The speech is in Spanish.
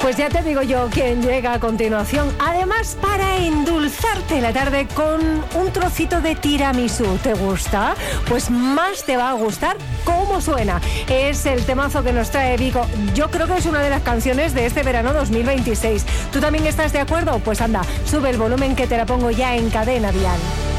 Pues ya te digo yo quién llega a continuación. Además, para endulzarte la tarde con un trocito de tiramisú. ¿Te gusta? Pues más te va a gustar cómo suena. Es el temazo que nos trae Vico. Yo creo que es una de las canciones de este verano 2026. ¿Tú también estás de acuerdo? Pues anda, sube el volumen que te la pongo ya en Cadena Dial.